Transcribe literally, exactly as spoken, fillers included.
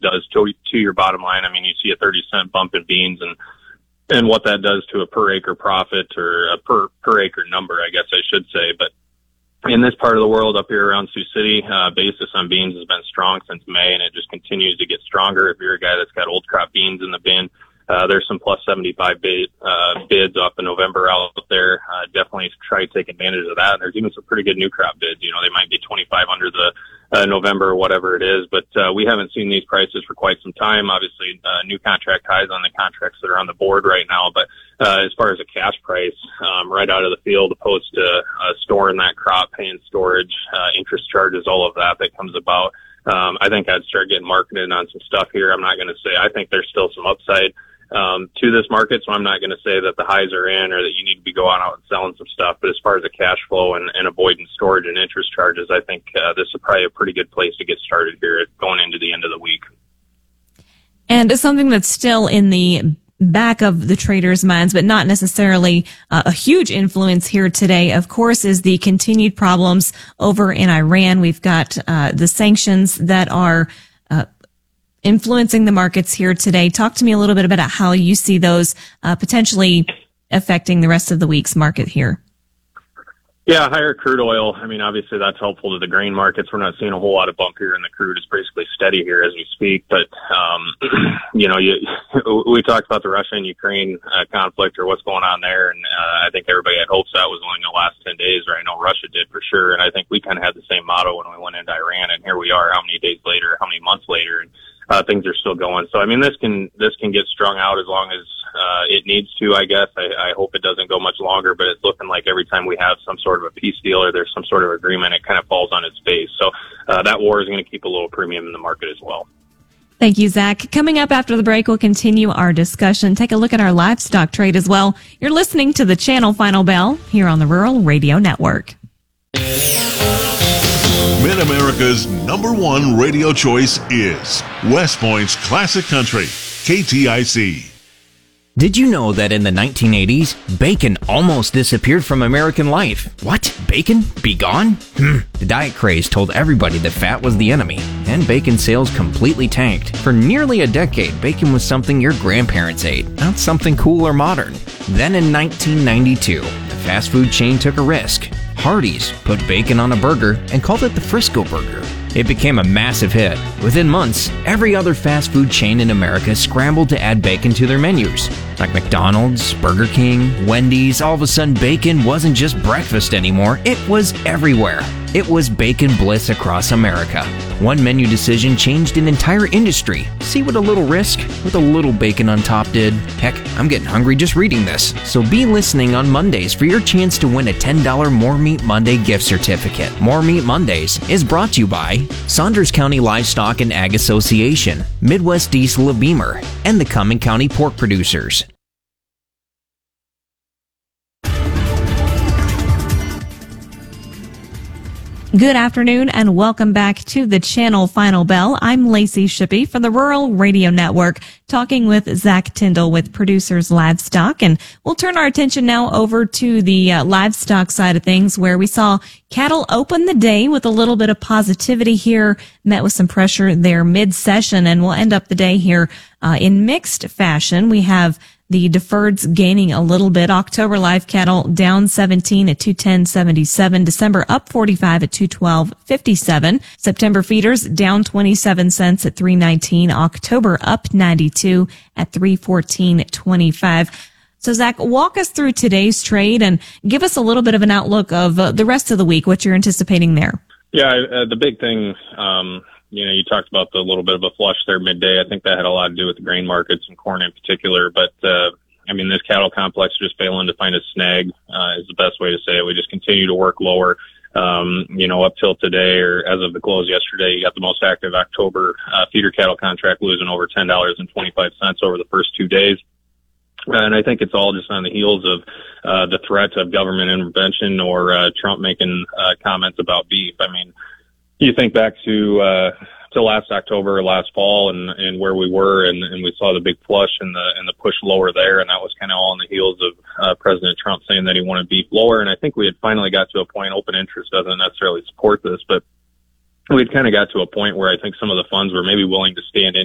does to, to your bottom line. I mean, you see a thirty cent bump in beans and, and what that does to a per acre profit or a per, per acre number, I guess I should say. But in this part of the world up here around Sioux City, uh, basis on beans has been strong since May, and it just continues to get stronger. If you're a guy that's got old crop beans in the bin, Uh, there's some plus seventy-five bid, uh, bids off in November out there. Uh, definitely try to take advantage of that. And there's even some pretty good new crop bids. You know, they might be twenty-five under the uh, November or whatever it is, but uh, we haven't seen these prices for quite some time. Obviously, uh, new contract highs on the contracts that are on the board right now. But uh, as far as a cash price, um, right out of the field, opposed to uh, storing that crop, paying storage, uh, interest charges, all of that that comes about. Um, I think I'd start getting marketed on some stuff here. I'm not going to say I think there's still some upside um, to this market, so I'm not going to say that the highs are in or that you need to be going out and selling some stuff. But as far as the cash flow and, and avoiding storage and interest charges, I think uh, this is probably a pretty good place to get started here going into the end of the week. And something that's still in the back of the traders' minds, but not necessarily uh, a huge influence here today, of course, is the continued problems over in Iran. We've got uh, the sanctions that are uh, influencing the markets here today. Talk to me a little bit about how you see those uh, potentially affecting the rest of the week's market here. Yeah, higher crude oil. I mean, obviously that's helpful to the grain markets. We're not seeing a whole lot of bump here, and the crude is basically steady here as we speak. But, um, you know, you, we talked about the Russia and Ukraine uh, conflict or what's going on there, and uh, I think everybody had hopes that was only going to last ten days, or I know Russia did for sure. And I think we kind of had the same motto when we went into Iran, and here we are how many days later, how many months later, and uh, things are still going. So, I mean, this can this can get strung out as long as Uh, it needs to, I guess. I, I hope it doesn't go much longer, but it's looking like every time we have some sort of a peace deal or there's some sort of agreement, it kind of falls on its face. So uh, that war is going to keep a little premium in the market as well. Thank you, Zach. Coming up after the break, we'll continue our discussion. Take a look at our livestock trade as well. You're listening to the Channel Final Bell here on the Rural Radio Network. Mid-America's number one radio choice is West Point's Classic Country, K T I C. Did you know that in the nineteen eighties, bacon almost disappeared from American life? What? Bacon? Be gone? Hmm. The diet craze told everybody that fat was the enemy, and bacon sales completely tanked. For nearly a decade, bacon was something your grandparents ate, not something cool or modern. Then in nineteen ninety-two, the fast food chain took a risk. Hardee's put bacon on a burger and called it the Frisco Burger. It became a massive hit. Within months, every other fast food chain in America scrambled to add bacon to their menus. Like McDonald's, Burger King, Wendy's, all of a sudden bacon wasn't just breakfast anymore, it was everywhere. It was bacon bliss across America. One menu decision changed an entire industry. See what a little risk with a little bacon on top did? Heck, I'm getting hungry just reading this. So be listening on Mondays for your chance to win a ten dollars More Meat Monday gift certificate. More Meat Mondays is brought to you by Saunders County Livestock and Ag Association, Midwest Diesel of Beamer, and the Cumming County Pork Producers. Good afternoon and welcome back to the Channel Final Bell. I'm Lacey Shippey from the Rural Radio Network, talking with Zach Tyndall with Producers Livestock. And we'll turn our attention now over to the uh, livestock side of things, where we saw cattle open the day with a little bit of positivity here, met with some pressure there mid-session, and we'll end up the day here uh, in mixed fashion. We have the deferreds gaining a little bit. October live cattle down seventeen at two ten seventy-seven. December up forty-five at two twelve fifty-seven. September feeders down twenty-seven cents at three nineteen. October up ninety-two at three fourteen twenty-five. So Zach, walk us through today's trade and give us a little bit of an outlook of uh, the rest of the week, what you're anticipating there. Yeah, uh, the big thing, um, you know, you talked about the little bit of a flush there midday. I think that had a lot to do with the grain markets and corn in particular. But, uh, I mean, this cattle complex just failing to find a snag, uh, is the best way to say it. We just continue to work lower, um, you know, up till today, or as of the close yesterday, you got the most active October, uh, feeder cattle contract losing over ten dollars and twenty-five cents over the first two days. And I think it's all just on the heels of uh, the threat of government intervention or uh, Trump making uh, comments about beef. I mean, you think back to uh, to last October, last fall, and, and where we were, and, and we saw the big flush and the and the push lower there, and that was kind of all on the heels of uh, President Trump saying that he wanted beef lower. And I think we had finally got to a point. Open interest doesn't necessarily support this, but we had kind of got to a point where I think some of the funds were maybe willing to stand in